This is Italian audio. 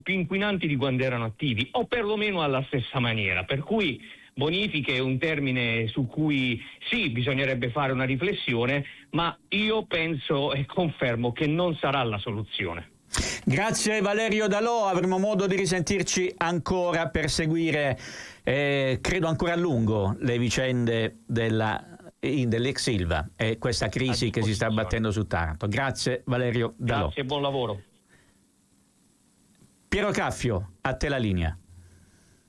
più inquinanti di quando erano attivi, o perlomeno alla stessa maniera, per cui bonifiche è un termine su cui sì, bisognerebbe fare una riflessione, ma io penso e confermo che non sarà la soluzione. Grazie Valerio Dalò, avremo modo di risentirci ancora per seguire, credo ancora a lungo, le vicende dell'ex Ilva e questa crisi che si sta abbattendo su Taranto. Grazie Valerio Dalò. Grazie e buon lavoro. Piero Caffio, a te la linea.